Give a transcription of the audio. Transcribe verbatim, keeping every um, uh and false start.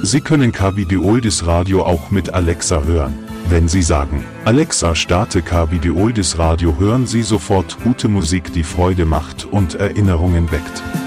Sie können Carbidioldies Radio auch mit Alexa hören. Wenn Sie sagen, Alexa, starte Carbidioldies Radio, hören Sie sofort gute Musik, die Freude macht und Erinnerungen weckt.